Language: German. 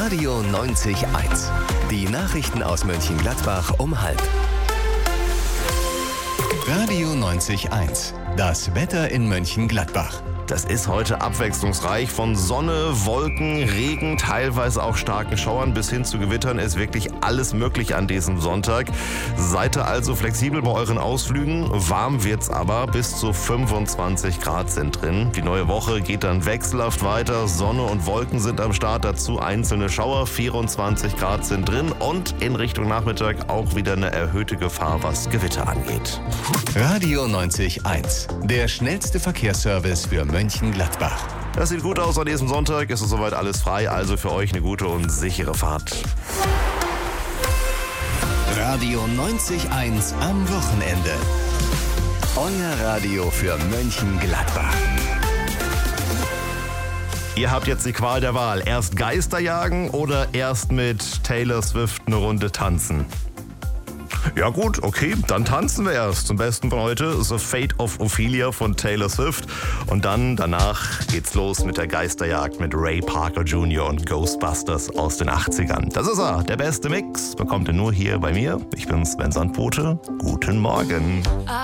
Radio 90.1. Die Nachrichten aus Mönchengladbach um 12:30. Radio 90.1. Das Wetter in Mönchengladbach. Das ist heute abwechslungsreich. Von Sonne, Wolken, Regen, teilweise auch starken Schauern bis hin zu Gewittern ist wirklich alles möglich an diesem Sonntag. Seid ihr also flexibel bei euren Ausflügen. Warm wird's aber, bis zu 25 Grad sind drin. Die neue Woche geht dann wechselhaft weiter. Sonne und Wolken sind am Start, dazu einzelne Schauer. 24 Grad sind drin und in Richtung Nachmittag auch wieder eine erhöhte Gefahr, was Gewitter angeht. Radio 90.1. Der schnellste Verkehrsservice für Mönchengladbach. Das sieht gut aus an diesem Sonntag. Ist soweit alles frei, also für euch eine gute und sichere Fahrt. Radio 90.1 am Wochenende. Euer Radio für Mönchengladbach. Ihr habt jetzt die Qual der Wahl. Erst Geister jagen oder erst mit Taylor Swift eine Runde tanzen? Ja gut, okay, dann tanzen wir erst. Zum Besten von heute The Fate of Ophelia von Taylor Swift. Und dann danach geht's los mit der Geisterjagd mit Ray Parker Jr. und Ghostbusters aus den 80ern. Das ist er, der beste Mix. Bekommt ihr nur hier bei mir. Ich bin Sven Sandbote. Guten Morgen.